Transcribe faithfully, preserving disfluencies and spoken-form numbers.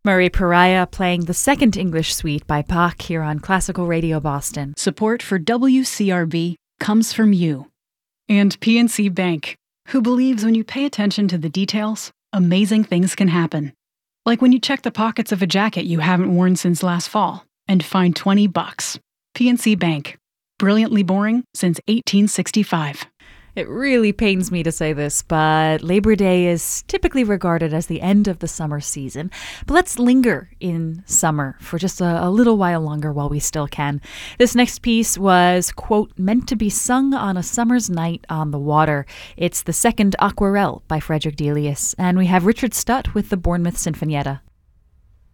Murray Pariah playing the second English suite by Bach here on Classical Radio Boston. Support for W C R B comes from you. And P N C Bank, who believes when you pay attention to the details, amazing things can happen. Like when you check the pockets of a jacket you haven't worn since last fall and find twenty bucks. P N C Bank. Brilliantly boring since eighteen sixty-five. It really pains me to say this, but Labor Day is typically regarded as the end of the summer season. But let's linger in summer for just a, a little while longer while we still can. This next piece was, quote, meant to be sung on a summer's night on the water. It's the second Aquarelle by Frederick Delius, and we have Richard Stutt with the Bournemouth Sinfonietta.